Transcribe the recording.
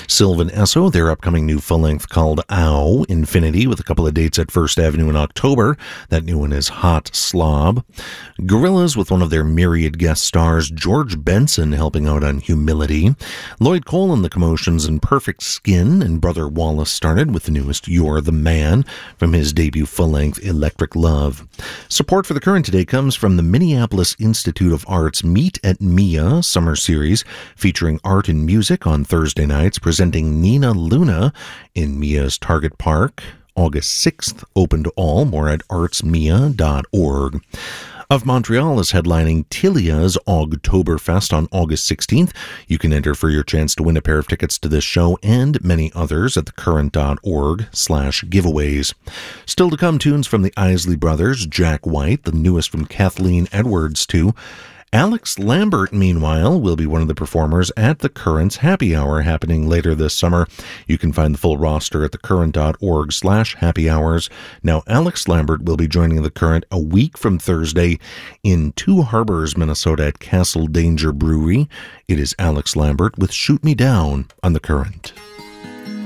Sylvan Esso, their upcoming new full-length called Ow, Infinity, with a couple of dates at First Avenue in October. That new one is Hot Slob. Gorillaz with one of their myriad guest stars, George Benson, helping out on Humility. Lloyd Cole and the Commotions and Perfect Skin, and Brother Wallace started with the newest You're the Man from his debut full-length Electric Love. Support for The Current today comes from the Minneapolis Institute of Art's Meet at Mia summer series, featuring art and music on Thursday nights, presenting Nina Luna in Mia's Target Park. August 6th, open to all. More at artsmia.org. Of Montreal is headlining Tilia's Ogtoberfest on August 16th. You can enter for your chance to win a pair of tickets to this show and many others at thecurrent.org/giveaways. Still to come, tunes from the Isley Brothers, Jack White, the newest from Kathleen Edwards too. Alex Lambert, meanwhile, will be one of the performers at The Current's Happy Hour happening later this summer. You can find the full roster at thecurrent.org/happy hours. Now, Alex Lambert will be joining The Current a week from Thursday in Two Harbors, Minnesota at Castle Danger Brewery. It is Alex Lambert with Shoot Me Down on The Current.